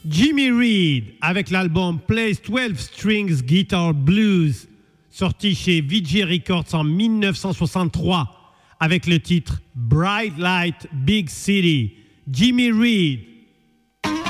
Jimmy Reed avec l'album Plays 12 Strings Guitar Blues, sorti chez VJ Records en 1963 avec le titre Bright Light Big City. Jimmy Reed.